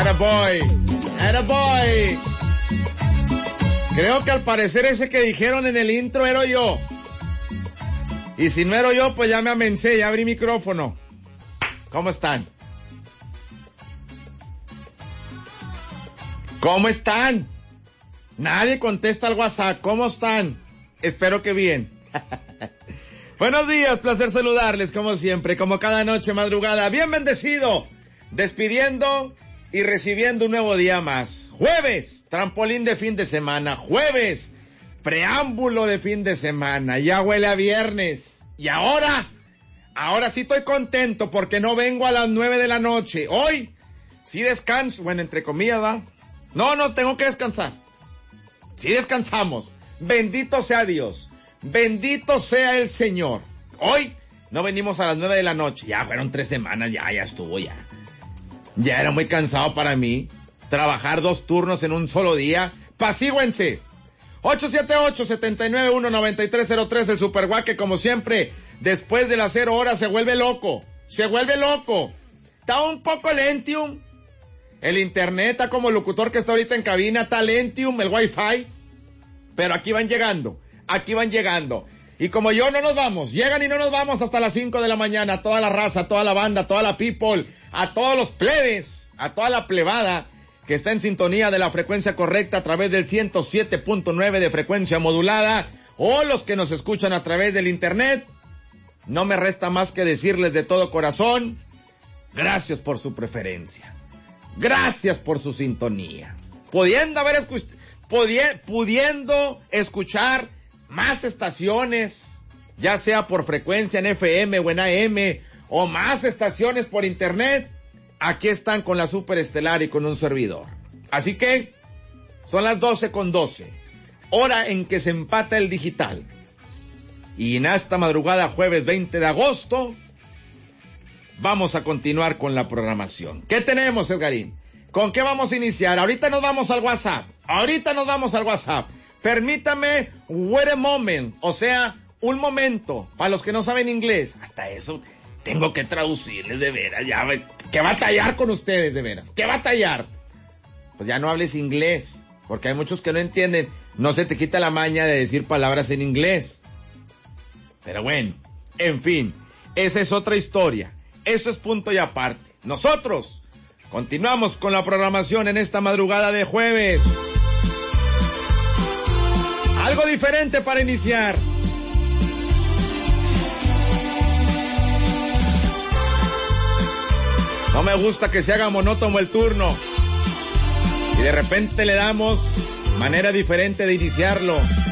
Attaboy. Creo que al parecer ese que dijeron en el intro era yo. Y si no era yo, pues ya me amencé, ya abrí micrófono. ¿Cómo están? ¿Cómo están? Nadie contesta al WhatsApp. ¿Cómo están? Espero que bien. Buenos días, placer saludarles como siempre, como cada noche madrugada. Bien bendecido, despidiendo y recibiendo un nuevo día más. Jueves, trampolín de fin de semana. Jueves, preámbulo de fin de semana. Ya huele a viernes. Y ahora sí estoy contento porque no vengo a las 9 de la noche. Hoy sí descanso, bueno, entre comillas, ¿va? No, tengo que descansar. Sí descansamos. Bendito sea Dios. Bendito sea el Señor. Hoy no venimos a las 9 de la noche. Ya fueron 3 semanas, ya estuvo, ya. Ya era muy cansado para mí. Trabajar 2 turnos en un solo día. Pasígüense. 878-791-9303, el Superguaque, como siempre, después de las 0 horas se vuelve loco. Está un poco lentium. El internet está como locutor que está ahorita en cabina, está lentium, el wifi. Pero aquí van llegando. Y como yo no nos vamos, llegan y no nos vamos hasta las 5 de la mañana, toda la raza, toda la banda, toda la people, a todos los plebes, a toda la plebada que está en sintonía de la frecuencia correcta a través del 107.9 de frecuencia modulada, o los que nos escuchan a través del internet. No me resta más que decirles de todo corazón, gracias por su preferencia, gracias por su sintonía, pudiendo escuchar más estaciones, ya sea por frecuencia en FM o en AM, o más estaciones por internet. Aquí están con la Superestelar y con un servidor. Así que son las 12:12, hora en que se empata el digital. Y en esta madrugada, jueves 20 de agosto, vamos a continuar con la programación. ¿Qué tenemos, Edgarín? ¿Con qué vamos a iniciar? Ahorita nos vamos al WhatsApp. Permítame, wait a moment, o sea, un momento, para los que no saben inglés. Hasta eso tengo que traducirles, de veras, ya, que batallar con ustedes, de veras, que batallar. Pues ya no hables inglés, porque hay muchos que no entienden, no se te quita la maña de decir palabras en inglés. Pero bueno, en fin, esa es otra historia, eso es punto y aparte. Nosotros continuamos con la programación en esta madrugada de jueves. Algo diferente para iniciar. No me gusta que se haga monótono el turno. Y de repente le damos manera diferente de iniciarlo.